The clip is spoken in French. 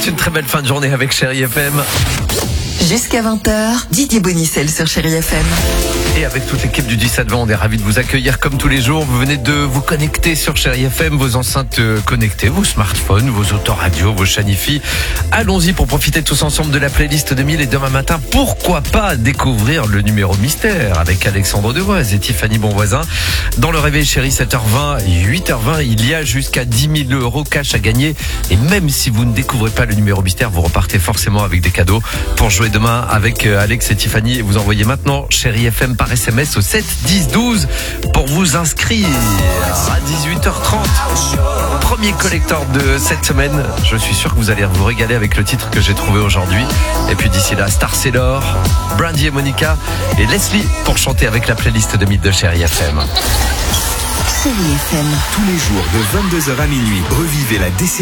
souhaite une très belle fin de journée avec Chérie FM. Jusqu'à 20h, Didier Bonicel sur Chérie FM. Et avec toute l'équipe du 17-20, on est ravis de vous accueillir comme tous les jours. Vous venez de vous connecter sur Chérie FM, vos enceintes connectées, vos smartphones, vos autoradios, vos chanifis. Allons-y pour profiter tous ensemble de la playlist 2000 et demain matin, pourquoi pas découvrir le numéro mystère avec Alexandre Devoise et Tiffany Bonvoisin. Dans le réveil Chérie, 7h20, 8h20, il y a jusqu'à 10 000 euros cash à gagner. Et même si vous ne découvrez pas le numéro mystère, vous repartez forcément avec des cadeaux pour jouer demain avec Alex et Tiffany. Et vous envoyez maintenant Chérie FM par SMS au 7 10 12 pour vous inscrire à 18h30. Premier collector de cette semaine. Je suis sûr que vous allez vous régaler avec le titre que j'ai trouvé aujourd'hui. Et puis d'ici là, Star Sailor, Brandy et Monica et Leslie pour chanter avec la playlist de mythes de Chérie FM. Chérie FM. Tous les jours de 22h à minuit, revivez la décennie.